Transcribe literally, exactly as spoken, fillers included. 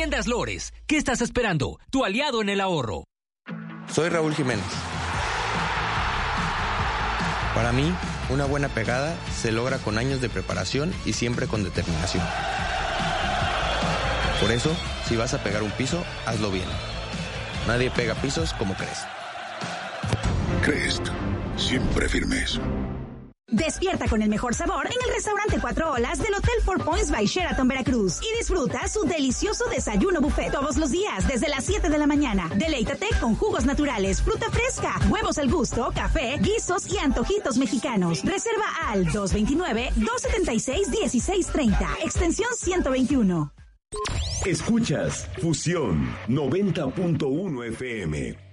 Tiendas Lores. ¿Qué estás esperando? Tu aliado en el ahorro. Soy Raúl Jiménez. Para mí, una buena pegada se logra con años de preparación y siempre con determinación. Por eso, si vas a pegar un piso, hazlo bien. Nadie pega pisos como Crest. Crest, siempre firmes. Despierta con el mejor sabor en el restaurante Cuatro Olas del Hotel Four Points by Sheraton Veracruz y disfruta su delicioso desayuno buffet todos los días desde las siete de la mañana. Deleítate con jugos naturales, fruta fresca, huevos al gusto, café, guisos y antojitos mexicanos. Reserva al dos veintinueve, dos setenta y seis, dieciséis treinta, extensión ciento veintiuno. Escuchas Fusión noventa punto uno F M.